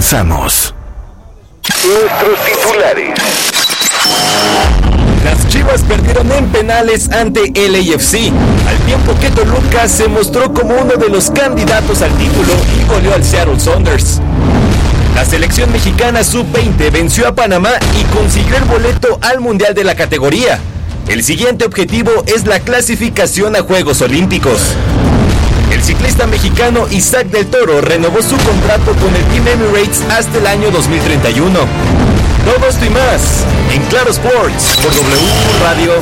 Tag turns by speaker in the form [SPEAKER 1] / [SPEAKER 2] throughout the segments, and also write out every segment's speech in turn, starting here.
[SPEAKER 1] Comenzamos. Nuestros titulares. Las Chivas perdieron en penales ante LAFC, al tiempo que Toluca se mostró como uno de los candidatos al título y goleó al Seattle Sounders. La selección mexicana sub-20 venció a Panamá y consiguió el boleto al Mundial de la categoría. El siguiente objetivo es la clasificación a Juegos Olímpicos. El ciclista mexicano Isaac del Toro renovó su contrato con el Team Emirates hasta el año 2031. Todo esto y más en Claro Sports por W Radio.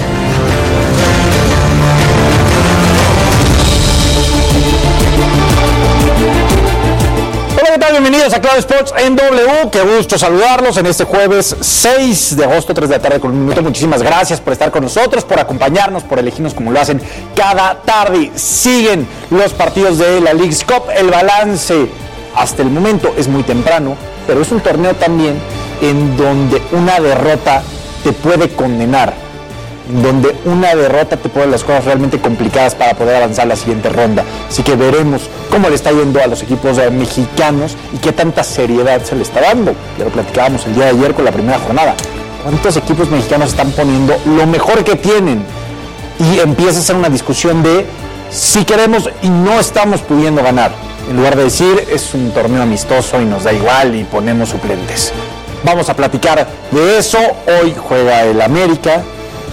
[SPEAKER 2] Hola, ¿qué tal? Bienvenidos a Claro Sports en W. Qué gusto saludarlos en este jueves 6 de agosto, 3 de la tarde con un minuto. Muchísimas gracias por estar con nosotros, por acompañarnos, por elegirnos como lo hacen cada tarde. Siguen los partidos de la Leagues Cup. El balance hasta el momento es muy temprano, pero es un torneo también en donde una derrota te puede condenar, en donde una derrota te pone las cosas realmente complicadas para poder avanzar a la siguiente ronda. Así que veremos cómo le está yendo a los equipos mexicanos y qué tanta seriedad se le está dando. Ya lo platicábamos el día de ayer con la primera jornada. ¿Cuántos equipos mexicanos están poniendo lo mejor que tienen? Y empieza a ser una discusión de si queremos y no estamos pudiendo ganar. En lugar de decir, es un torneo amistoso y nos da igual y ponemos suplentes. Vamos a platicar de eso. Hoy juega el América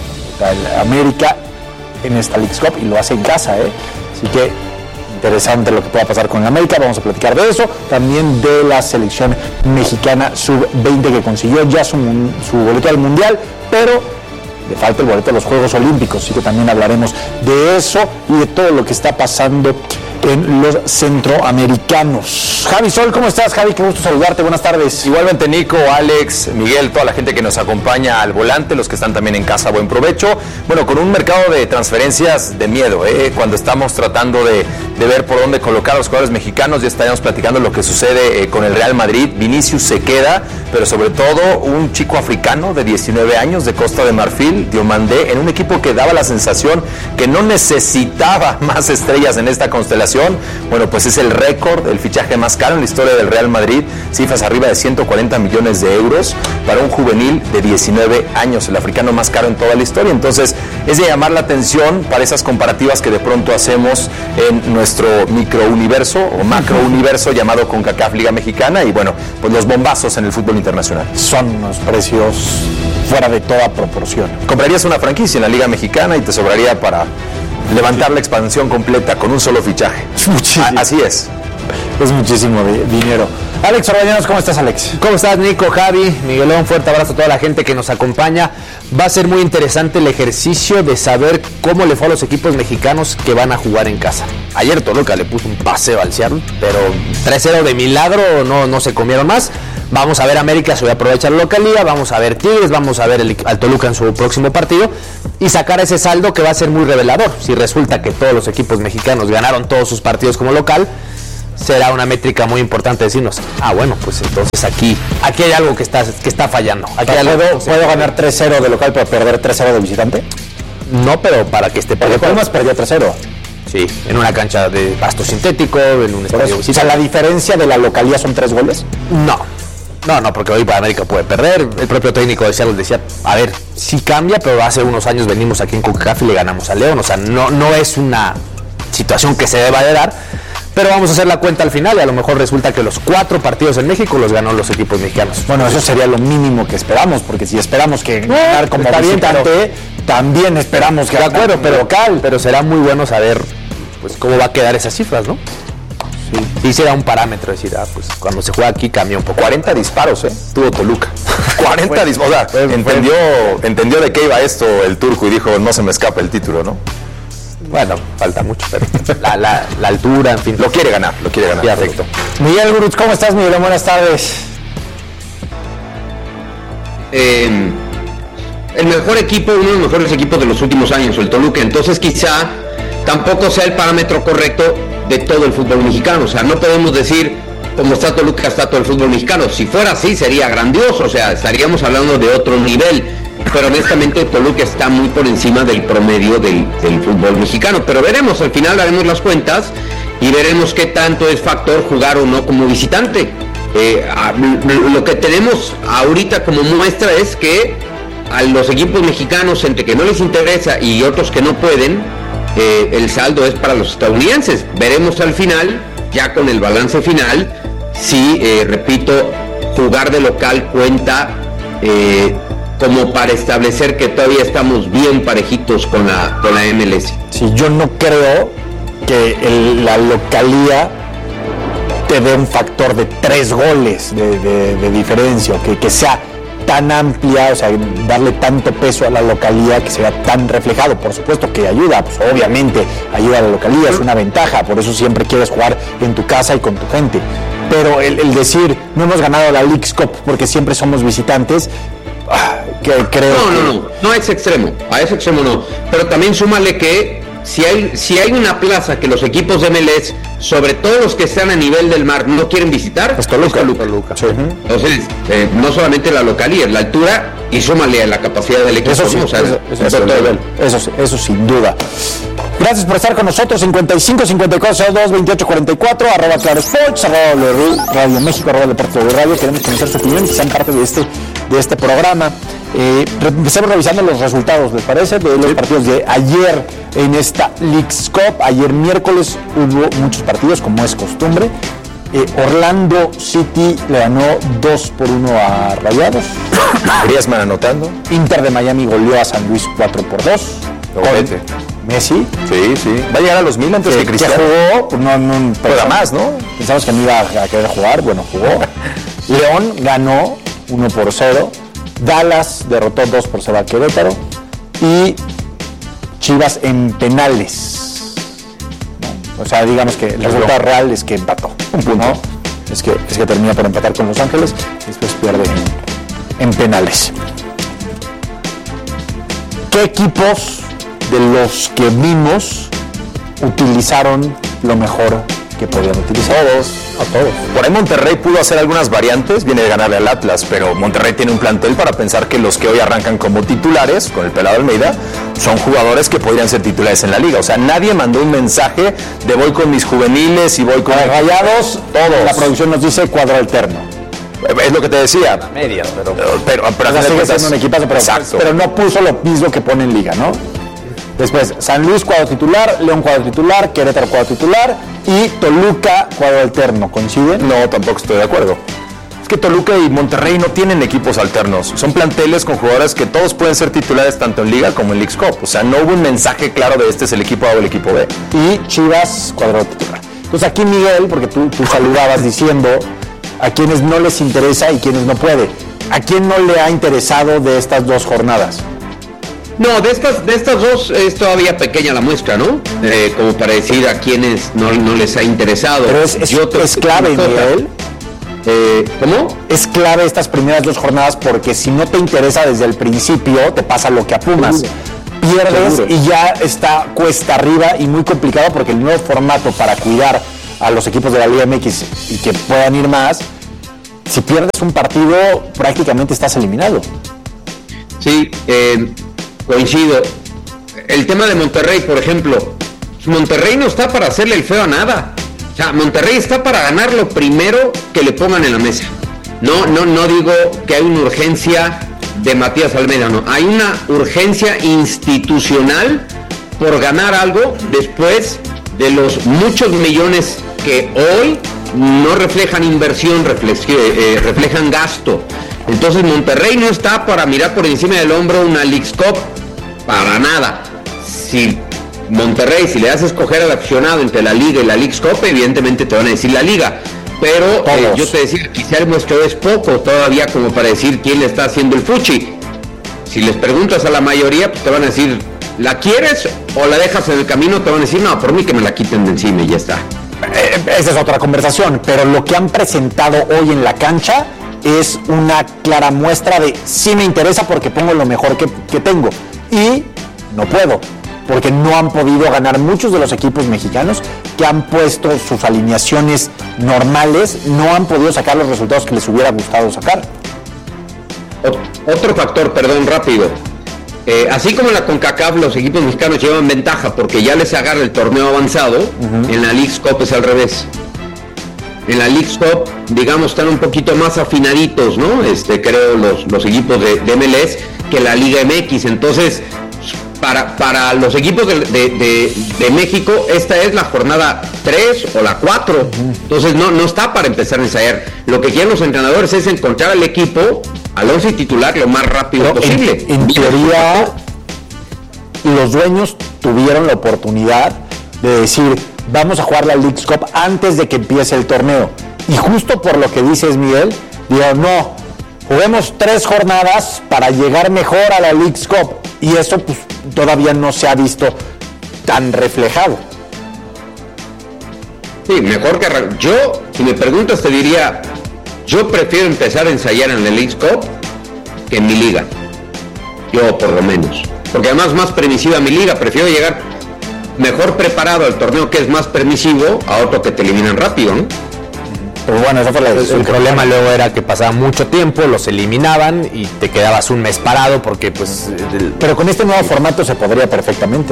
[SPEAKER 2] en esta Leagues Cup y lo hace en casa, así que interesante lo que pueda pasar con el América. Vamos a platicar de eso, también de la selección mexicana sub-20 que consiguió ya su boleto al Mundial, pero le falta el boleto a los Juegos Olímpicos, así que también hablaremos de eso y de todo lo que está pasando en los centroamericanos. Javi Sol, ¿cómo estás, Javi? Qué gusto saludarte, buenas tardes.
[SPEAKER 3] Igualmente, Nico, Alex, Miguel, toda la gente que nos acompaña al volante, los que están también en casa, buen provecho. Bueno, con un mercado de transferencias de miedo, cuando estamos tratando de ver por dónde colocar a los jugadores mexicanos. Ya estaremos platicando lo que sucede con el Real Madrid. Vinicius se queda, pero sobre todo un chico africano de 19 años de Costa de Marfil, Diomandé, en un equipo que daba la sensación que no necesitaba más estrellas en esta constelación. Bueno, pues es el récord, el fichaje más caro en la historia del Real Madrid, cifras arriba de 140 millones de euros para un juvenil de 19 años, el africano más caro en toda la historia. Entonces, es de llamar la atención para esas comparativas que de pronto hacemos en nuestro microuniverso o macrouniverso llamado CONCACAF Liga Mexicana, y bueno, pues los bombazos en el fútbol internacional.
[SPEAKER 2] Son unos precios fuera de toda proporción.
[SPEAKER 3] Comprarías una franquicia en la Liga Mexicana y te sobraría para levantar la expansión completa con un solo fichaje. Así es.
[SPEAKER 2] Es muchísimo dinero. Alex Orbañanos, ¿cómo estás, Alex?
[SPEAKER 4] ¿Cómo estás, Nico, Javi, Miguelón? Fuerte abrazo a toda la gente que nos acompaña. Va a ser muy interesante el ejercicio de saber cómo le fue a los equipos mexicanos que van a jugar en casa. Ayer Toluca le puso un paseo al Seattle, pero 3-0 de milagro no se comieron más. Vamos a ver América, se va a aprovechar la localía, vamos a ver Tigres, vamos a ver al Toluca en su próximo partido y sacar ese saldo que va a ser muy revelador. Si resulta que todos los equipos mexicanos ganaron todos sus partidos como local, será una métrica muy importante decirnos, bueno, pues entonces aquí hay algo que está fallando.
[SPEAKER 2] ¿Puedo ganar 3-0 de local pero perder 3-0 de visitante?
[SPEAKER 4] No, pero para que esté
[SPEAKER 2] porque Pumas perdió 3-0.
[SPEAKER 4] Sí, en una cancha de pasto sintético, en un estadio.
[SPEAKER 2] O sea, ¿la diferencia de la localía son 3 goles?
[SPEAKER 4] No, porque hoy América puede perder. El propio técnico de Seattle decía, a ver, sí cambia, pero hace unos años venimos aquí en CONCACAF y le ganamos a León. O sea, no es una situación que se deba de dar, pero vamos a hacer la cuenta al final y a lo mejor resulta que los 4 partidos en México los ganó los equipos mexicanos.
[SPEAKER 2] Bueno, eso sería lo mínimo que esperamos, porque si esperamos que ganar como visitante, también esperamos que ganar como local.
[SPEAKER 4] Pero será muy bueno saber pues cómo va a quedar esas cifras, ¿no? Sí, será un parámetro, decir, pues cuando se juega aquí cambia un poco.
[SPEAKER 3] 40 disparos, tuvo Toluca. 40 disparos, o sea, entendió de qué iba esto el turco y dijo, no se me escapa el título, ¿no?
[SPEAKER 4] Bueno, falta mucho, pero la altura, en fin.
[SPEAKER 3] Lo quiere ganar.
[SPEAKER 4] Perfecto.
[SPEAKER 2] Miguel Gurutz, ¿cómo estás, Miguel? Buenas tardes.
[SPEAKER 5] El mejor equipo, uno de los mejores equipos de los últimos años, el Toluca, entonces quizá tampoco sea el parámetro correcto de todo el fútbol mexicano. O sea, no podemos decir como está Toluca, está todo el fútbol mexicano. Si fuera así, sería grandioso, o sea, estaríamos hablando de otro nivel. Pero honestamente Toluca está muy por encima del promedio del fútbol mexicano. Pero veremos, al final haremos las cuentas y veremos qué tanto es factor jugar o no como visitante. Lo que tenemos ahorita como muestra es que a los equipos mexicanos, entre que no les interesa y otros que no pueden, el saldo es para los estadounidenses. Veremos al final, ya con el balance final, si, repito, jugar de local cuenta como para establecer que todavía estamos bien parejitos con la MLS.
[SPEAKER 2] Sí, yo no creo que la localía te dé un factor de 3 goles de diferencia, o que sea tan amplia, o sea, darle tanto peso a la localía que sea tan reflejado. Por supuesto que ayuda, pues obviamente ayuda a la localía, es una ventaja, por eso siempre quieres jugar en tu casa y con tu gente. Pero el decir, no hemos ganado la Leagues Cup porque siempre somos visitantes, que creo
[SPEAKER 5] no a ese extremo no, pero también súmale que si hay una plaza que los equipos de MLS, sobre todo los que están a nivel del mar, no quieren visitar,
[SPEAKER 2] es Toluca.
[SPEAKER 5] Sí. Entonces, no solamente la localidad, la altura, y súmale a la capacidad del equipo.
[SPEAKER 2] Eso sin duda. Gracias por estar con nosotros. 55 54 02 28 44 @Claro Sports, @Radio México, @Deportes de Radio. Queremos conocer su opinión y que sean parte de este programa. Empecemos revisando los resultados, ¿les parece? De los partidos de ayer en esta Leagues Cup. Ayer miércoles hubo muchos partidos, como es costumbre. Orlando City le ganó 2-1 a Rayados.
[SPEAKER 3] Griezmann anotando.
[SPEAKER 2] Inter de Miami goleó a San Luis 4-2.
[SPEAKER 3] Doblete.
[SPEAKER 2] Messi.
[SPEAKER 3] Sí. Va a llegar a los 1000 antes que Cristiano.
[SPEAKER 2] Jugó, no
[SPEAKER 3] juega más, ¿no?
[SPEAKER 2] Pensamos que no iba a querer jugar, bueno, jugó. León ganó 1-0. Dallas derrotó 2-0 a Querétaro. Y Chivas en penales. O sea, digamos que el resultado real es que empató. Un punto. ¿No? Es que termina por empatar con Los Ángeles y después pierde en penales. ¿Qué equipos de los que vimos utilizaron lo mejor que podían utilizar?
[SPEAKER 3] A todos. Por ahí Monterrey pudo hacer algunas variantes, viene de ganarle al Atlas, pero Monterrey tiene un plantel para pensar que los que hoy arrancan como titulares, con el Pelado Almeida, son jugadores que podrían ser titulares en la liga. O sea, nadie mandó un mensaje de voy con mis juveniles y voy con
[SPEAKER 2] Rayados. Todos. La producción nos dice cuadro alterno.
[SPEAKER 3] Es lo que te decía.
[SPEAKER 2] Medias,
[SPEAKER 3] pero
[SPEAKER 2] sigue siendo un equipazo, pero no puso lo mismo que pone en liga, ¿no? Después, San Luis cuadro titular, León cuadro titular, Querétaro cuadro titular y Toluca cuadro alterno. ¿Coinciden?
[SPEAKER 3] No, tampoco estoy de acuerdo. Es que Toluca y Monterrey no tienen equipos alternos. Son planteles con jugadores que todos pueden ser titulares tanto en Liga como en Leagues Cup. O sea, no hubo un mensaje claro de este es el equipo A o el equipo B.
[SPEAKER 2] Y Chivas cuadro titular. Entonces aquí Miguel, porque tú saludabas diciendo a quienes no les interesa y quienes no puede. ¿A quién no le ha interesado de estas 2 jornadas?
[SPEAKER 5] No, de estas 2 es todavía pequeña la muestra, ¿no? Como para decir a quienes no les ha interesado.
[SPEAKER 2] Pero es clave, Miguel.
[SPEAKER 5] ¿Cómo?
[SPEAKER 2] Es clave estas primeras 2 jornadas porque si no te interesa desde el principio, te pasa lo que a Pumas. Pierdes y ya está cuesta arriba y muy complicado porque el nuevo formato para cuidar a los equipos de la Liga MX y que puedan ir más, si pierdes un partido prácticamente estás eliminado.
[SPEAKER 5] Sí, coincido. El tema de Monterrey, por ejemplo, Monterrey no está para hacerle el feo a nada. O sea, Monterrey está para ganar lo primero que le pongan en la mesa. No digo que hay una urgencia de Matías Almeida, no. Hay una urgencia institucional por ganar algo después de los muchos millones que hoy no reflejan inversión, reflejan gasto. Entonces Monterrey no está para mirar por encima del hombro una Leagues Cup, para nada. Si Monterrey, si le das a escoger al aficionado entre la Liga y la Leagues Cup, evidentemente te van a decir la Liga. Pero yo te decía, quizá el muestreo es poco todavía como para decir quién le está haciendo el fuchi. Si les preguntas a la mayoría, pues te van a decir, ¿la quieres o la dejas en el camino? Te van a decir, no, por mí que me la quiten de encima y ya está.
[SPEAKER 2] Esa es otra conversación, pero lo que han presentado hoy en la cancha es una clara muestra de sí me interesa porque pongo lo mejor que tengo y no puedo, porque no han podido ganar muchos de los equipos mexicanos que han puesto sus alineaciones normales, no han podido sacar los resultados que les hubiera gustado sacar.
[SPEAKER 5] Otro factor, perdón, rápido. Así como en la CONCACAF los equipos mexicanos llevan ventaja porque ya les agarra el torneo avanzado, en la Leagues Cup es al revés. en la Leagues Cup, digamos, están un poquito más afinaditos, ¿no? Creo los equipos de MLS que la Liga MX. Entonces, para los equipos de México, esta es la jornada 3 o la 4. Entonces no está para empezar a ensayar. Lo que quieren los entrenadores es encontrar al equipo, al 11 titular, lo más rápido posible.
[SPEAKER 2] En teoría, los dueños tuvieron la oportunidad de decir, vamos a jugar la Leagues Cup antes de que empiece el torneo. Y justo por lo que dices, Miguel, dijeron, no, juguemos 3 jornadas para llegar mejor a la Leagues Cup. Y eso pues todavía no se ha visto tan reflejado.
[SPEAKER 5] Sí, mejor que... Yo, si me preguntas, te diría, yo prefiero empezar a ensayar en la Leagues Cup que en mi liga. Yo, por lo menos. Porque además es más permisiva mi liga. Prefiero llegar mejor preparado al torneo que es más permisivo a otro que te eliminan rápido, ¿no?
[SPEAKER 2] Pero bueno, eso fue la decisión.
[SPEAKER 4] El problema luego era que pasaba mucho tiempo, los eliminaban y te quedabas un mes parado porque pues...
[SPEAKER 2] Pero con este nuevo formato se podría perfectamente.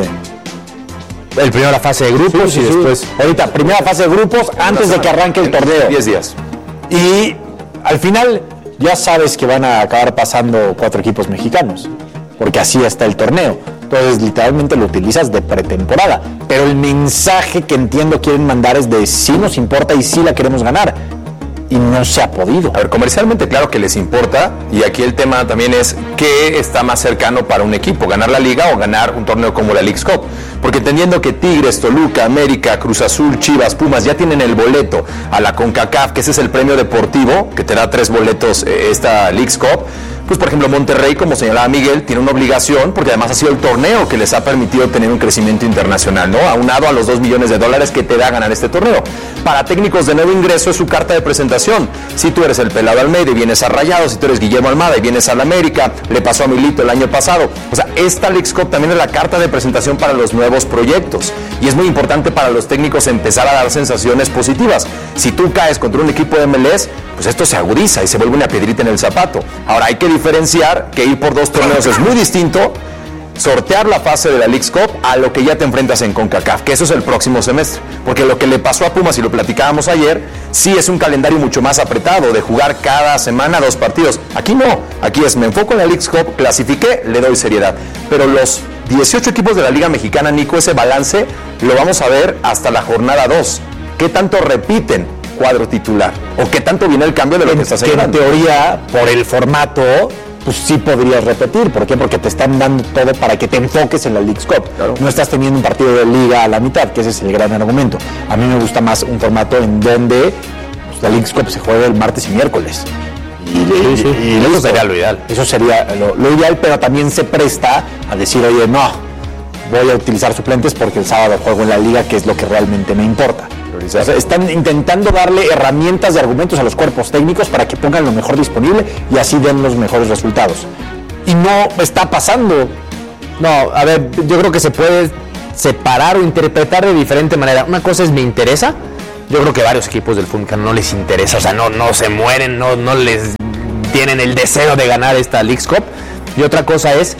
[SPEAKER 4] El primero la fase de grupos
[SPEAKER 2] Sí.
[SPEAKER 4] y después...
[SPEAKER 2] Ahorita, primera fase de grupos antes de que arranque el torneo.
[SPEAKER 3] 10 días.
[SPEAKER 2] Y al final ya sabes que van a acabar pasando 4 equipos mexicanos, porque así está el torneo. Entonces literalmente lo utilizas de pretemporada. Pero el mensaje que entiendo quieren mandar es de sí nos importa y sí la queremos ganar. Y no se ha podido.
[SPEAKER 3] A ver, comercialmente claro que les importa, y aquí el tema también es qué está más cercano para un equipo, ganar la liga o ganar un torneo como la Leagues Cup. Porque entendiendo que Tigres, Toluca, América, Cruz Azul, Chivas, Pumas ya tienen el boleto a la CONCACAF, que ese es el premio deportivo, que te da 3 boletos esta Leagues Cup, pues por ejemplo Monterrey, como señalaba Miguel, tiene una obligación, porque además ha sido el torneo que les ha permitido tener un crecimiento internacional, ¿no? Aunado a los $2 millones que te da ganar este torneo. Para técnicos de nuevo ingreso es su carta de presentación. Si tú eres el Pelado Almeida y vienes a Rayados, si tú eres Guillermo Almada y vienes a la América, le pasó a Milito el año pasado. O sea, esta Leagues Cup también es la carta de presentación para los nuevos proyectos. Y es muy importante para los técnicos empezar a dar sensaciones positivas. Si tú caes contra un equipo de MLS, pues esto se agudiza y se vuelve una piedrita en el zapato. Ahora hay que diferenciar que ir por 2 torneos es muy distinto, sortear la fase de la Leagues Cup a lo que ya te enfrentas en CONCACAF, que eso es el próximo semestre. Porque lo que le pasó a Pumas, y lo platicábamos ayer, sí es un calendario mucho más apretado, de jugar cada semana 2 partidos. Aquí no, aquí es, me enfoco en la Leagues Cup, clasifiqué, le doy seriedad. Pero los 18 equipos de la Liga Mexicana, Nico, ese balance lo vamos a ver hasta la jornada 2. ¿Qué tanto repiten cuadro titular? ¿O qué tanto viene el cambio de lo que estás
[SPEAKER 2] Que en
[SPEAKER 3] haciendo?
[SPEAKER 2] teoría, por el formato, pues sí podrías repetir. ¿Por qué? Porque te están dando todo para que te enfoques en la Leagues Cup.
[SPEAKER 3] Claro.
[SPEAKER 2] No estás teniendo un partido de liga a la mitad, que ese es el gran argumento. A mí me gusta más un formato en donde pues, la Leagues Cup se juega el martes y miércoles. Y
[SPEAKER 4] Eso sería lo ideal.
[SPEAKER 2] Eso sería lo ideal, pero también se presta a decir, oye, no, voy a utilizar suplentes porque el sábado juego en la liga, que es lo que realmente me importa. O sea, están intentando darle herramientas y argumentos a los cuerpos técnicos para que pongan lo mejor disponible y así den los mejores resultados. Y no está pasando.
[SPEAKER 4] No, a ver, yo creo que se puede separar o interpretar de diferente manera. Una cosa es me interesa. Yo creo que varios equipos del fútbol mexicano no les interesa, o sea, no se mueren, no les tienen el deseo de ganar esta Leagues Cup. Y otra cosa es,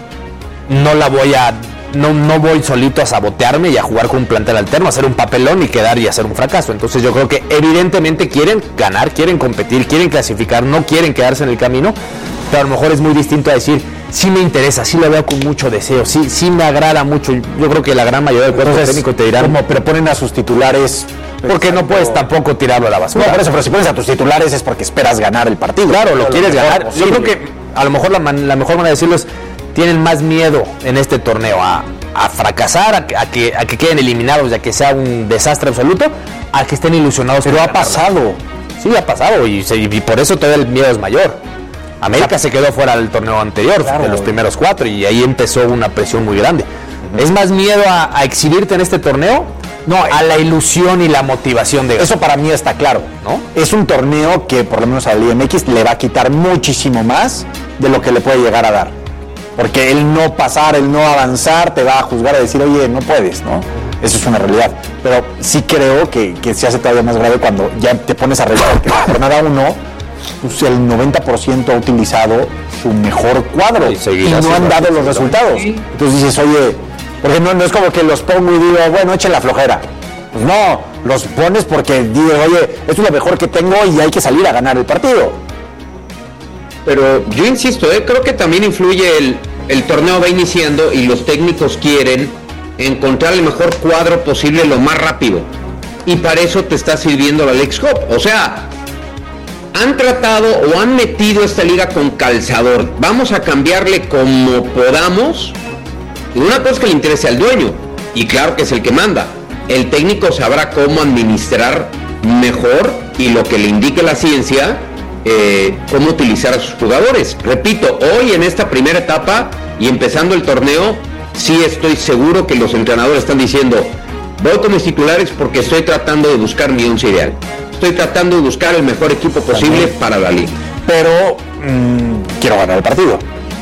[SPEAKER 4] no voy solito a sabotearme y a jugar con un plantel alterno, a hacer un papelón y quedar y hacer un fracaso. Entonces yo creo que evidentemente quieren ganar, quieren competir, quieren clasificar, no quieren quedarse en el camino, pero a lo mejor es muy distinto a decir, sí me interesa, sí lo veo con mucho deseo, sí me agrada mucho. Yo creo que la gran mayoría del cuerpo técnico te dirán,
[SPEAKER 2] como proponen a sus titulares.
[SPEAKER 4] porque no puedes tampoco tirarlo a la basura.
[SPEAKER 2] No, por eso, pero si pones a tus titulares es porque esperas ganar el partido.
[SPEAKER 4] Claro, lo quieres ganar. Yo
[SPEAKER 2] posible.
[SPEAKER 4] creo que a lo mejor la mejor manera de decirlo es, tienen más miedo en este torneo a fracasar, a que queden eliminados, a que sea un desastre absoluto, a que estén ilusionados.
[SPEAKER 2] Pero
[SPEAKER 4] con
[SPEAKER 2] ha
[SPEAKER 4] ganarla.
[SPEAKER 2] pasado.
[SPEAKER 4] Sí, ha pasado y por eso todavía el miedo es mayor. América se quedó fuera del torneo anterior,
[SPEAKER 2] Claro,
[SPEAKER 4] de los primeros 4, y ahí empezó una presión muy grande. ¿Es más miedo a exhibirte en este torneo? No, a la ilusión y la motivación de ganar.
[SPEAKER 2] Eso para mí está claro, ¿no? Es un torneo que por lo menos a la Liga MX le va a quitar muchísimo más de lo que le puede llegar a dar. Porque el no pasar, el no avanzar, te va a juzgar a decir, oye, no puedes, ¿no? Eso es una realidad. Pero sí creo que se hace todavía más grave cuando ya te pones a revisar que en la jornada 1, pues el 90% ha utilizado su mejor cuadro y no han dado los resultados. Entonces dices, oye, porque no es como que los pongo y digo, bueno, echen la flojera. Pues no, los pones porque dices, oye, esto es lo mejor que tengo y hay que salir a ganar el partido.
[SPEAKER 5] Pero yo insisto, creo que también influye el torneo va iniciando y los técnicos quieren encontrar el mejor cuadro posible lo más rápido. Y para eso te está sirviendo la Leagues Cup. O sea, han tratado o han metido esta liga con calzador. Vamos a cambiarle como podamos. Y una cosa es que le interese al dueño. Y claro que es el que manda. El técnico sabrá cómo administrar mejor y lo que le indique la ciencia, cómo utilizar a sus jugadores. Repito, hoy en esta primera etapa y empezando el torneo, sí estoy seguro que los entrenadores están diciendo, voy con mis titulares porque estoy tratando de buscar mi once ideal. Estoy tratando de buscar el mejor equipo posible para la liga.
[SPEAKER 2] Pero quiero ganar el partido.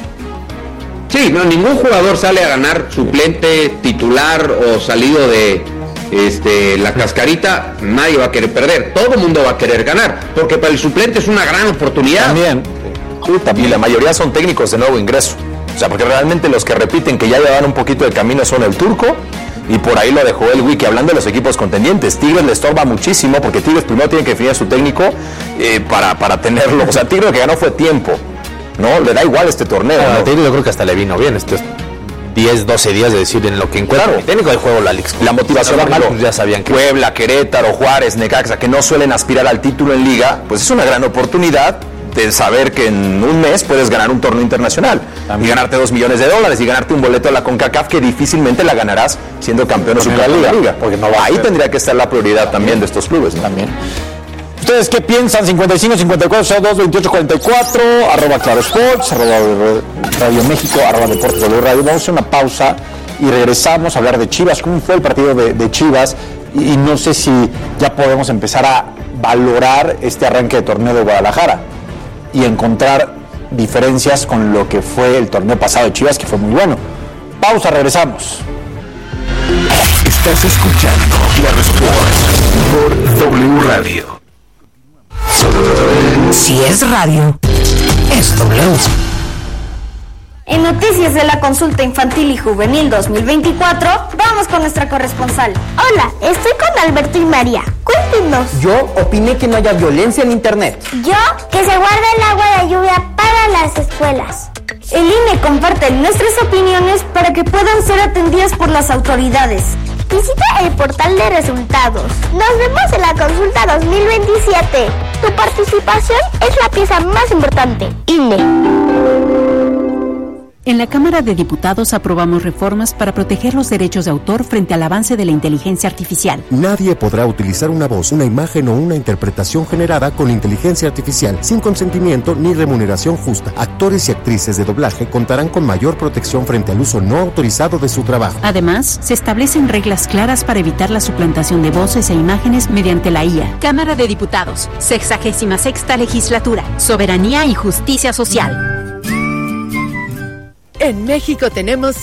[SPEAKER 5] Sí, no, ningún jugador sale a ganar suplente, titular o salido de la cascarita. Nadie va a querer perder. Todo el mundo va a querer ganar, porque para el suplente es una gran oportunidad.
[SPEAKER 2] También.
[SPEAKER 3] Y la mayoría son técnicos de nuevo ingreso. O sea, porque realmente los que repiten que ya llevan un poquito de camino son el Turco, y por ahí lo dejó el Wiki. Hablando de los equipos contendientes, Tigres le estorba muchísimo, porque Tigres primero tiene que definir a su técnico para tenerlo. O sea, Tigres lo que ganó fue tiempo, ¿no? Le da igual este torneo.
[SPEAKER 4] Bueno, ¿no? Yo creo que hasta le vino bien estos 10, 12 días de decir en lo que encuentra.
[SPEAKER 3] Claro.
[SPEAKER 4] El técnico del juego, la Leagues.
[SPEAKER 3] La motivación,
[SPEAKER 4] pues ya sabían que
[SPEAKER 3] Puebla, Querétaro, Juárez, Necaxa, que no suelen aspirar al título en liga, pues es una gran oportunidad de saber que en un mes puedes ganar un torneo internacional y ganarte $2 millones y ganarte un boleto a la CONCACAF que difícilmente la ganarás siendo campeón de Superliga.
[SPEAKER 2] Porque no va
[SPEAKER 3] ahí tendría que estar la prioridad también de estos clubes, ¿no?
[SPEAKER 2] También. ¿Ustedes qué piensan? 55 54 02 28 44 arroba Claro Sports, arroba Radio México, arroba Deportes W Radio. Vamos a hacer una pausa y regresamos a hablar de Chivas. ¿Cómo fue el partido de Chivas? Y no sé si ya podemos empezar a valorar este arranque de torneo de Guadalajara y encontrar diferencias con lo que fue el torneo pasado de Chivas, que fue muy bueno. Pausa, regresamos.
[SPEAKER 6] Estás escuchando Claro Sports por W Radio.
[SPEAKER 7] Si es radio, es W.
[SPEAKER 8] En noticias de la consulta infantil y juvenil 2024, vamos con nuestra corresponsal.
[SPEAKER 9] Hola, estoy con Alberto y María. Cuéntenos.
[SPEAKER 10] Yo opiné que no haya violencia en internet.
[SPEAKER 9] Yo, que se guarde el agua de lluvia para las escuelas.
[SPEAKER 8] El INE comparte nuestras opiniones para que puedan ser atendidas por las autoridades.
[SPEAKER 9] Visita el portal de resultados. Nos vemos en la consulta 2027. Tu participación es la pieza más importante. INE.
[SPEAKER 11] En la Cámara de Diputados aprobamos reformas para proteger los derechos de autor frente al avance de la inteligencia artificial.
[SPEAKER 12] Nadie podrá utilizar una voz, una imagen o una interpretación generada con inteligencia artificial sin consentimiento ni remuneración justa. Actores y actrices de doblaje contarán con mayor protección frente al uso no autorizado de su trabajo.
[SPEAKER 11] Además, se establecen reglas claras para evitar la suplantación de voces e imágenes mediante la IA. Cámara de Diputados, 66ª Legislatura, Soberanía y Justicia Social.
[SPEAKER 13] En México tenemos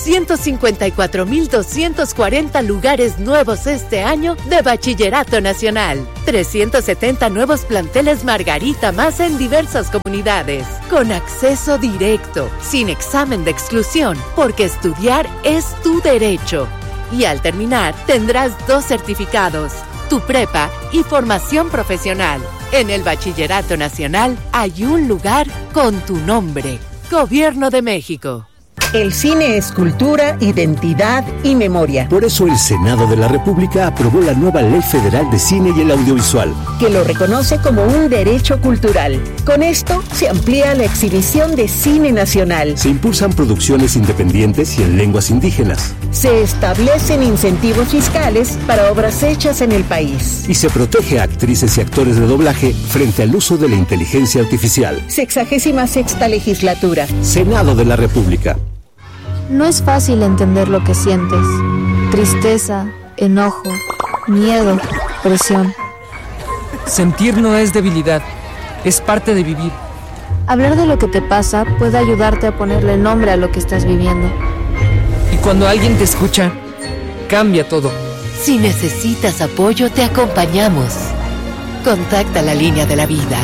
[SPEAKER 13] 154,240 lugares nuevos este año de Bachillerato Nacional. 370 nuevos planteles Margarita más en diversas comunidades. Con acceso directo, sin examen de exclusión, porque estudiar es tu derecho. Y al terminar, tendrás 2 certificados, tu prepa y formación profesional. En el Bachillerato Nacional hay un lugar con tu nombre. Gobierno de México.
[SPEAKER 14] El cine es cultura, identidad y memoria.
[SPEAKER 6] Por eso el Senado de la República aprobó la nueva Ley Federal de Cine y el Audiovisual,
[SPEAKER 14] que lo reconoce como un derecho cultural. Con esto se amplía la exhibición de cine nacional.
[SPEAKER 6] Se impulsan producciones independientes y en lenguas indígenas.
[SPEAKER 14] Se establecen incentivos fiscales para obras hechas en el país.
[SPEAKER 6] Y se protege a actrices y actores de doblaje frente al uso de la inteligencia artificial.
[SPEAKER 14] 66ª Legislatura.
[SPEAKER 6] Senado de la República.
[SPEAKER 15] No es fácil entender lo que sientes. Tristeza, enojo, miedo, presión.
[SPEAKER 16] Sentir no es debilidad, es parte de vivir.
[SPEAKER 15] Hablar de lo que te pasa puede ayudarte a ponerle nombre a lo que estás viviendo.
[SPEAKER 16] Y cuando alguien te escucha, cambia todo.
[SPEAKER 13] Si necesitas apoyo, te acompañamos. Contacta la línea de la vida.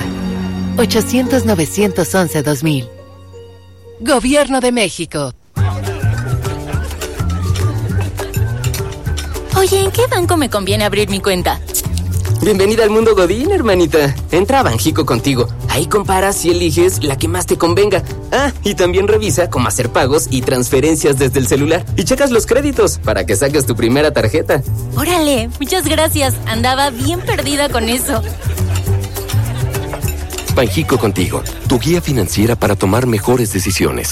[SPEAKER 13] 800-911-2000. Gobierno de México.
[SPEAKER 17] Oye, ¿en qué banco me conviene abrir mi cuenta? Bienvenida al mundo Godín, hermanita. Entra a Banjico contigo. Ahí comparas y eliges la que más te convenga. Ah, y también revisa cómo hacer pagos y transferencias desde el celular. Y checas los créditos para que saques tu primera tarjeta.
[SPEAKER 18] Órale, muchas gracias. Andaba bien perdida con eso.
[SPEAKER 19] Banjico contigo, tu guía financiera para tomar mejores decisiones.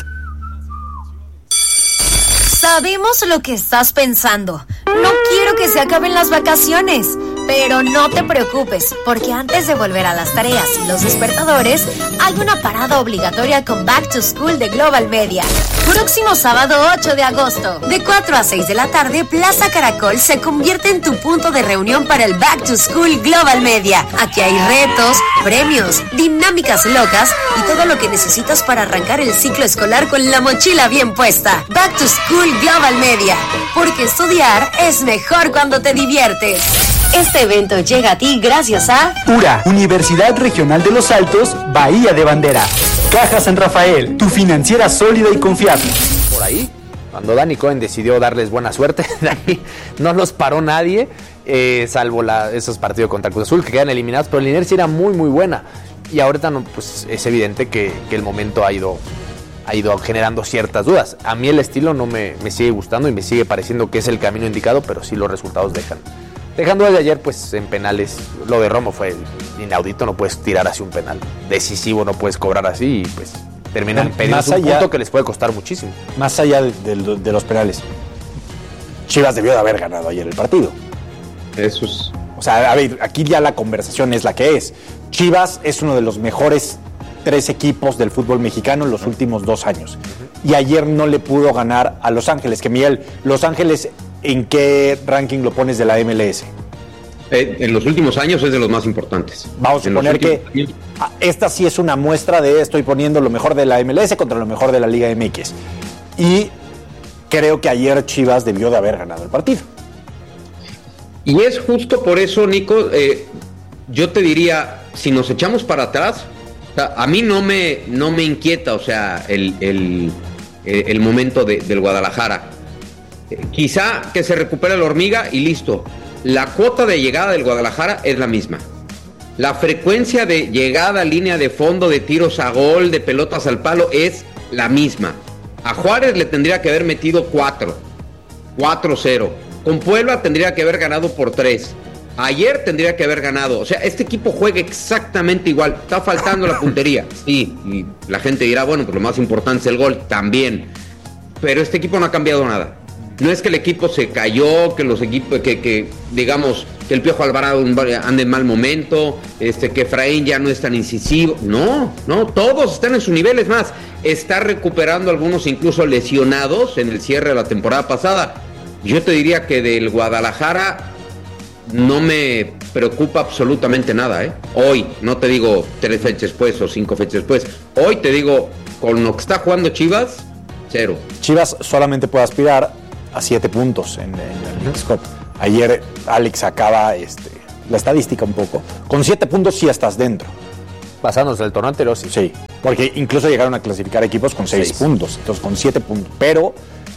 [SPEAKER 18] Sabemos lo que estás pensando. No quiero que se acaben las vacaciones. Pero no te preocupes, porque antes de volver a las tareas y los despertadores, hay una parada obligatoria con Back to School de Global Media. Próximo sábado 8 de agosto, de 4 a 6 de la tarde, Plaza Caracol se convierte en tu punto de reunión para el Back to School Global Media. Aquí hay retos, premios, dinámicas locas y todo lo que necesitas para arrancar el ciclo escolar con la mochila bien puesta. Back to School Global Media, porque estudiar es mejor cuando te diviertes. Este evento llega a ti gracias a
[SPEAKER 20] URA, Universidad Regional de los Altos, Bahía de Bandera. Caja San Rafael, tu financiera sólida y confiable.
[SPEAKER 4] Por ahí, cuando Dani Cohen decidió darles buena suerte, de ahí no los paró nadie, salvo esos partidos contra Cruz Azul que quedan eliminados, pero la inercia era muy muy buena. Y ahorita no, pues es evidente que el momento ha ido generando ciertas dudas. A mí el estilo no me sigue gustando y me sigue pareciendo que es el camino indicado, pero sí los resultados dejan. Dejando de ayer, pues en penales, lo de Romo fue inaudito, no puedes tirar así un penal decisivo, no puedes cobrar así y pues terminan perdiendo un punto que les puede costar muchísimo.
[SPEAKER 2] Más allá de los penales, Chivas debió de haber ganado ayer el partido.
[SPEAKER 5] Eso es.
[SPEAKER 2] O sea, a ver, aquí ya la conversación es la que es. Chivas es uno de los mejores 3 equipos del fútbol mexicano en los últimos 2 años. Y ayer no le pudo ganar a Los Ángeles, que Miguel, Los Ángeles, ¿en qué ranking lo pones de la MLS?
[SPEAKER 5] En los últimos años es de los más importantes.
[SPEAKER 2] Vamos a suponer que esta sí es una muestra de estoy poniendo lo mejor de la MLS contra lo mejor de la Liga MX. Y creo que ayer Chivas debió de haber ganado el partido.
[SPEAKER 5] Y es justo por eso, Nico, yo te diría, si nos echamos para atrás, o sea, a mí no me inquieta, o sea, el momento del Guadalajara. Quizá que se recupere la hormiga y listo. La cuota de llegada del Guadalajara es la misma. La frecuencia de llegada, línea de fondo, de tiros a gol, de pelotas al palo es la misma. A Juárez le tendría que haber metido 4-0. Con Puebla tendría que haber ganado por 3. Ayer tendría que haber ganado. O sea, este equipo juega exactamente igual. Está faltando la puntería. Sí, y la gente dirá, bueno, pues lo más importante es el gol. También. Pero este equipo no ha cambiado nada. No es que el equipo se cayó, que los equipos, que digamos, que el Piojo Alvarado ande en mal momento, que Efraín ya no es tan incisivo. No, todos están en su nivel. Es más, está recuperando algunos incluso lesionados en el cierre de la temporada pasada. Yo te diría que del Guadalajara no me preocupa absolutamente nada, ¿eh? Hoy, no te digo 3 fechas después o 5 fechas después. Hoy te digo, con lo que está jugando Chivas, 0.
[SPEAKER 2] Chivas solamente puede aspirar a 7 puntos en el Leagues Cup. Ayer Alex acaba la estadística un poco. Con 7 puntos sí estás dentro.
[SPEAKER 4] Pasándose el torneo anterior, sí.
[SPEAKER 2] Sí, porque incluso llegaron a clasificar equipos con 6 puntos. Entonces con 7 puntos. Pero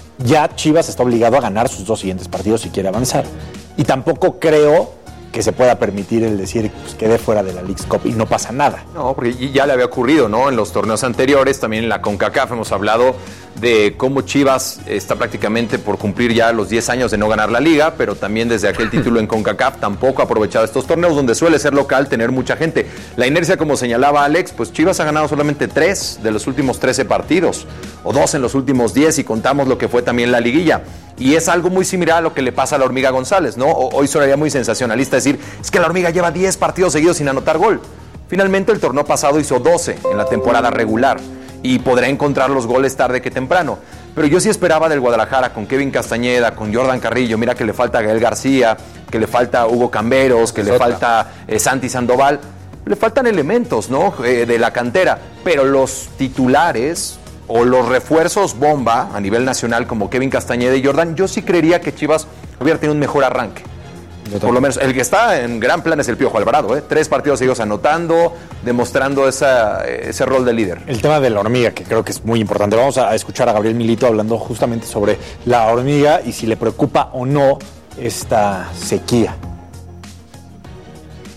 [SPEAKER 2] ya Chivas está obligado a ganar sus 2 siguientes partidos si quiere avanzar. Y tampoco creo que se pueda permitir el decir pues, quede fuera de la Leagues Cup y no pasa nada.
[SPEAKER 3] No, porque ya le había ocurrido, ¿no? En los torneos anteriores, también en la CONCACAF hemos hablado de cómo Chivas está prácticamente por cumplir ya los 10 años de no ganar la liga, pero también desde aquel título en CONCACAF tampoco ha aprovechado estos torneos donde suele ser local, tener mucha gente. La inercia, como señalaba Alex, pues Chivas ha ganado solamente 3 de los últimos 13 partidos, o 2 en los últimos 10 y contamos lo que fue también la liguilla. Y es algo muy similar a lo que le pasa a la Hormiga González, ¿no? Hoy sonaría muy sensacionalista decir, es que la Hormiga lleva 10 partidos seguidos sin anotar gol. Finalmente el torneo pasado hizo 12 en la temporada regular y podrá encontrar los goles tarde que temprano. Pero yo sí esperaba del Guadalajara con Kevin Castañeda, con Jordan Carrillo, mira que le falta Gael García, que le falta Hugo Camberos, que le falta Santi Sandoval. Le faltan elementos, ¿no? De la cantera, pero los titulares o los refuerzos bomba a nivel nacional como Kevin Castañeda y Jordan, yo sí creería que Chivas hubiera tenido un mejor arranque. Por lo menos el que está en gran plan es el Piojo Alvarado, 3 partidos seguidos anotando, demostrando ese rol de líder.
[SPEAKER 2] El tema de la Hormiga, que creo que es muy importante. Vamos a escuchar a Gabriel Milito hablando justamente sobre la Hormiga y si le preocupa o no esta sequía.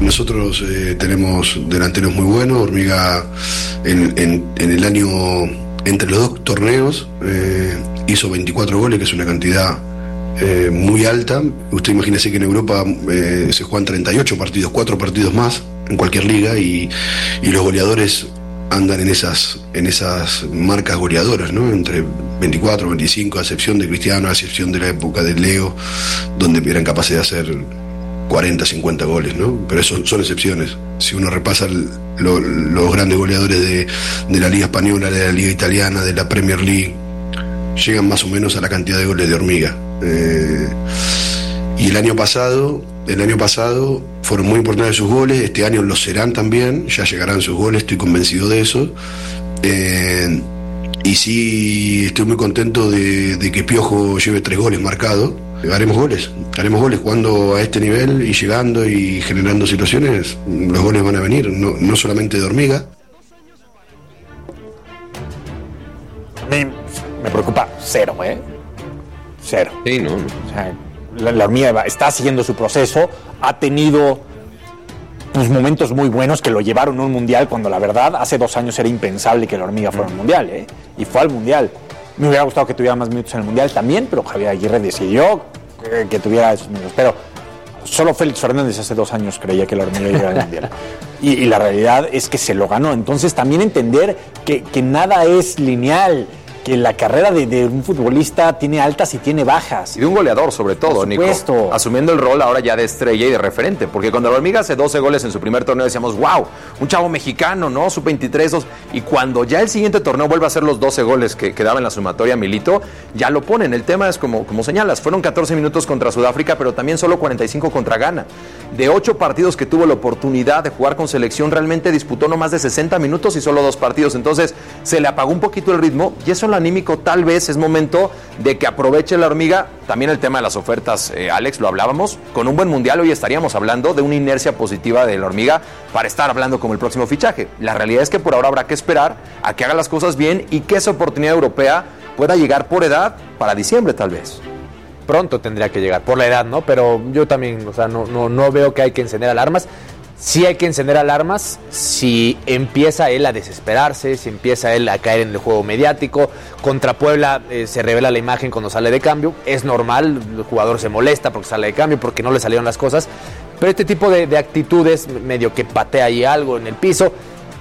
[SPEAKER 21] Nosotros tenemos delanteros muy buenos. Hormiga en el año, entre los dos torneos, hizo 24 goles, que es una cantidad muy alta. Usted imagínese que en Europa se juegan 38 partidos, 4 partidos más en cualquier liga, y los goleadores andan en esas marcas goleadoras, ¿no? Entre 24, 25, a excepción de Cristiano, a excepción de la época de Leo, donde eran capaces de hacer 40, 50 goles, ¿no? Pero eso son excepciones. Si uno repasa los grandes goleadores de la Liga Española, de la Liga Italiana, de la Premier League, llegan más o menos a la cantidad de goles de Hormiga. Y el año pasado fueron muy importantes sus goles. Este año lo serán también, ya llegarán sus goles, estoy convencido de eso. Y sí, estoy muy contento de que Piojo lleve 3 goles marcados. Haremos goles jugando a este nivel y llegando y generando situaciones. Los goles van a venir, no solamente de Hormiga.
[SPEAKER 2] Me preocupa cero. Cero.
[SPEAKER 5] Sí, no.
[SPEAKER 2] O sea, la Hormiga está siguiendo su proceso, ha tenido momentos muy buenos que lo llevaron a un mundial, cuando la verdad hace 2 años era impensable que la Hormiga fuera a un mundial, y fue al mundial. Me hubiera gustado que tuviera más minutos en el mundial también, pero Javier Aguirre decidió que tuviera esos minutos. Pero solo Félix Fernández hace 2 años creía que la Hormiga iba al mundial. Y la realidad es que se lo ganó. Entonces también entender que nada es lineal, que la carrera de un futbolista tiene altas y tiene bajas.
[SPEAKER 3] Y de un goleador, sobre todo, Nico. Asumiendo el rol ahora ya de estrella y de referente. Porque cuando la Hormiga hace 12 goles en su primer torneo, decíamos, wow, un chavo mexicano, ¿no? Sub-23. Y cuando ya el siguiente torneo vuelve a hacer los 12 goles que daba en la sumatoria Milito, ya lo ponen. El tema es como señalas, fueron 14 minutos contra Sudáfrica, pero también solo 45 contra Ghana. De 8 partidos que tuvo la oportunidad de jugar con selección, realmente disputó no más de 60 minutos y solo 2 partidos. Entonces, se le apagó un poquito el ritmo, y eso anímico tal vez es momento de que aproveche la Hormiga. También el tema de las ofertas, Alex, lo hablábamos, con un buen mundial hoy estaríamos hablando de una inercia positiva de la Hormiga para estar hablando como el próximo fichaje. La realidad es que por ahora habrá que esperar a que haga las cosas bien y que esa oportunidad europea pueda llegar por edad para diciembre tal vez.
[SPEAKER 4] Pronto tendría que llegar, por la edad, ¿no? Pero yo también, no veo que hay que encender alarmas. Sí hay que encender alarmas si empieza él a desesperarse, si empieza él a caer en el juego mediático. Contra Puebla se revela la imagen cuando sale de cambio. Es normal, el jugador se molesta porque sale de cambio, porque no le salieron las cosas. Pero este tipo de actitudes, medio que patea ahí algo en el piso,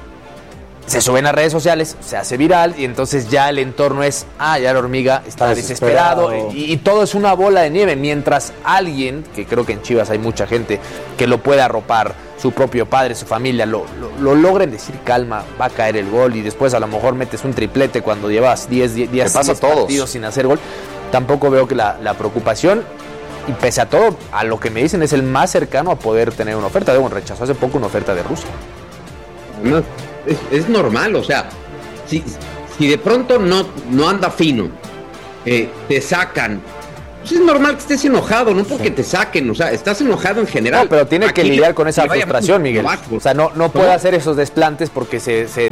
[SPEAKER 4] se suben a redes sociales, se hace viral, y entonces ya el entorno es, ya la Hormiga está desesperado. Y todo es una bola de nieve, mientras alguien, que creo que en Chivas hay mucha gente que lo puede arropar, su propio padre, su familia, lo logren decir, calma, va a caer el gol, y después a lo mejor metes un triplete cuando llevas 10 partidos sin hacer gol. Tampoco veo que la preocupación, y pese a todo, a lo que me dicen, es el más cercano a poder tener una oferta. Rechazó hace poco una oferta de Rusia.
[SPEAKER 5] No, es normal, o sea, si de pronto no anda fino, te sacan. Pues es normal que estés enojado, no porque te saquen, o sea, estás enojado en general.
[SPEAKER 4] No, pero tiene que lidiar con esa frustración, Miguel. O sea, no puede hacer esos desplantes porque se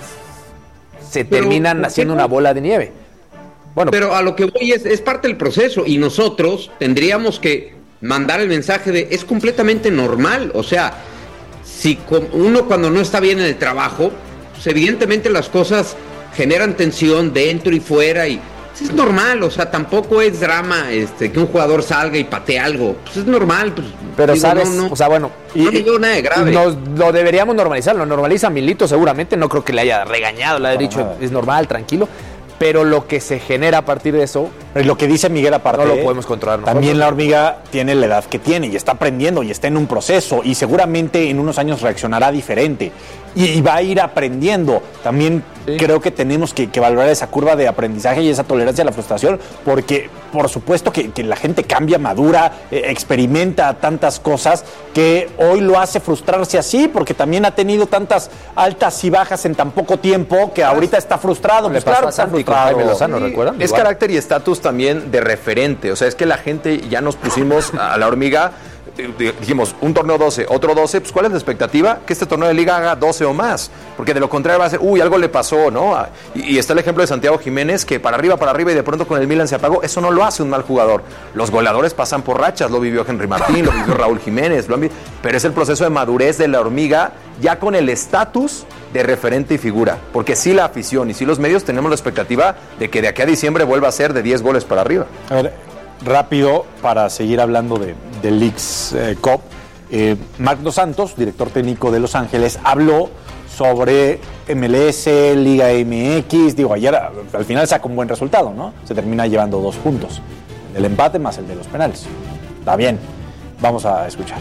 [SPEAKER 4] terminan haciendo una bola de nieve. Bueno,
[SPEAKER 5] pero a lo que voy es parte del proceso, y nosotros tendríamos que mandar el mensaje de es completamente normal. O sea, si uno cuando no está bien en el trabajo, pues evidentemente las cosas generan tensión dentro y fuera, y es normal. O sea, tampoco es drama que un jugador salga y patee algo. Pues es normal. Pues,
[SPEAKER 4] pero digo, sabes, o sea, bueno,
[SPEAKER 5] no digo nada de grave.
[SPEAKER 4] Lo deberíamos normalizar. Lo normaliza Milito seguramente. No creo que le haya regañado, le haya dicho es normal, tranquilo. Pero lo que se genera a partir de eso,
[SPEAKER 2] lo que dice Miguel aparte,
[SPEAKER 4] no lo podemos controlar nosotros.
[SPEAKER 2] También la Hormiga tiene la edad que tiene y está aprendiendo y está en un proceso, y seguramente en unos años reaccionará diferente y va a ir aprendiendo. También creo que tenemos que valorar esa curva de aprendizaje y esa tolerancia a la frustración, porque por supuesto que la gente cambia, madura, experimenta tantas cosas que hoy lo hace frustrarse así, porque también ha tenido tantas altas y bajas en tan poco tiempo que ahorita está frustrado.
[SPEAKER 4] Pues claro, está frustrado. Jaime Lozano, ¿recuerdan?
[SPEAKER 3] Es carácter y estatus también de referente. O sea, es que la gente ya nos pusimos a la Hormiga dijimos, un torneo 12, otro 12, pues ¿cuál es la expectativa? Que este torneo de liga haga 12 o más, porque de lo contrario va a ser, algo le pasó, ¿no? Y está el ejemplo de Santiago Jiménez, que para arriba y de pronto con el Milan se apagó. Eso no lo hace un mal jugador. Los goleadores pasan por rachas, lo vivió Henry Martín, lo vivió Raúl Jiménez, pero es el proceso de madurez de la hormiga, ya con el estatus de referente y figura, porque sí la afición y sí los medios tenemos la expectativa de que de aquí a diciembre vuelva a ser de 10 goles para arriba.
[SPEAKER 2] A ver, rápido, para seguir hablando del Leagues Cup, Marc Dos Santos, director técnico de Los Ángeles, habló sobre MLS, Liga MX. Ayer al final saca un buen resultado, ¿no? Se termina llevando 2 puntos, el empate más el de los penales. Está bien, vamos a escuchar.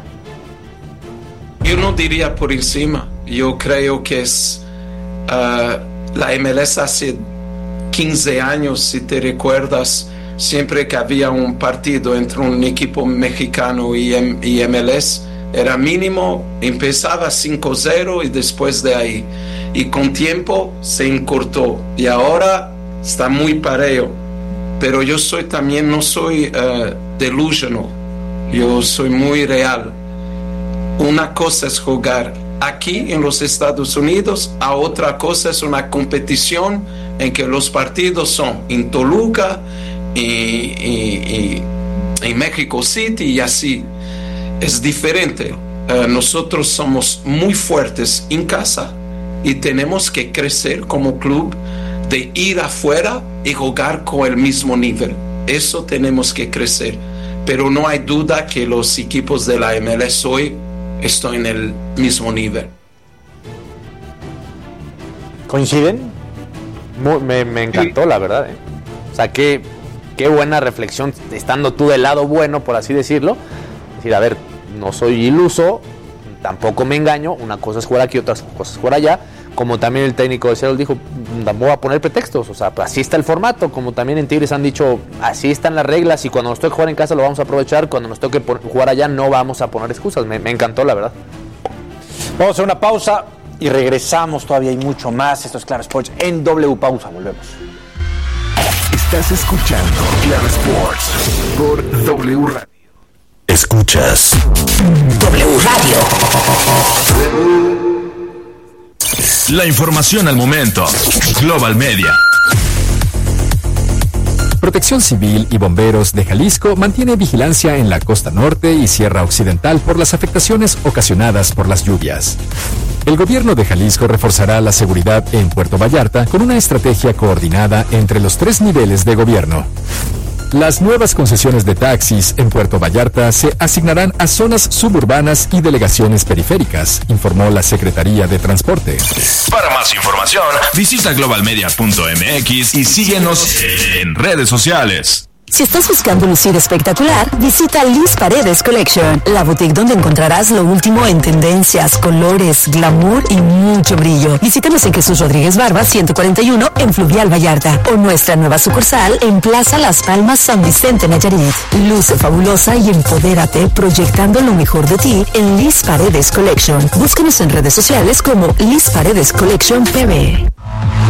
[SPEAKER 1] Yo no diría por encima. Yo creo que es la MLS hace 15 años, si te recuerdas, siempre que había un partido entre un equipo mexicano y MLS, era mínimo, empezaba 5-0 y después de ahí. Y con tiempo se encurtó y ahora está muy parejo. Pero yo no soy delusional, yo soy muy real. Una cosa es jugar aquí en los Estados Unidos, a otra cosa es una competición en que los partidos son en Toluca y México City y así. Es diferente. Nosotros somos muy fuertes en casa y tenemos que crecer como club de ir afuera y jugar con el mismo nivel. Eso tenemos que crecer. Pero no hay duda que los equipos de la MLS hoy están en el mismo nivel.
[SPEAKER 2] ¿Coinciden?
[SPEAKER 4] Me encantó, la verdad. O sea, qué buena reflexión, estando tú del lado bueno, por así decirlo. Es decir, a ver, no soy iluso, tampoco me engaño, una cosa es jugar aquí, otras cosas jugar allá. Como también el técnico de Seattle dijo, voy a poner pretextos, o sea, así está el formato. Como también en Tigres han dicho, así están las reglas y cuando nos toque jugar en casa lo vamos a aprovechar, cuando nos toque jugar allá no vamos a poner excusas. Me encantó, la verdad.
[SPEAKER 2] Vamos a hacer una pausa y regresamos, todavía hay mucho más. Esto es Claro Sports en W. Pausa, volvemos.
[SPEAKER 6] Estás escuchando Claro Sports por W Radio.
[SPEAKER 7] Escuchas W Radio. La información al momento. Global Media.
[SPEAKER 22] Protección Civil y Bomberos de Jalisco mantiene vigilancia en la costa norte y sierra occidental por las afectaciones ocasionadas por las lluvias. El gobierno de Jalisco reforzará la seguridad en Puerto Vallarta con una estrategia coordinada entre los 3 niveles de gobierno. Las nuevas concesiones de taxis en Puerto Vallarta se asignarán a zonas suburbanas y delegaciones periféricas, informó la Secretaría de Transporte.
[SPEAKER 7] Para más información, visita globalmedia.mx y síguenos en redes sociales.
[SPEAKER 23] Si estás buscando lucir espectacular, visita Liz Paredes Collection, la boutique donde encontrarás lo último en tendencias, colores, glamour y mucho brillo. Visítanos en Jesús Rodríguez Barba 141 en Fluvial Vallarta o nuestra nueva sucursal en Plaza Las Palmas San Vicente Nayarit. Luce fabulosa y empodérate proyectando lo mejor de ti en Liz Paredes Collection. Búscanos en redes sociales como Liz Paredes Collection PB.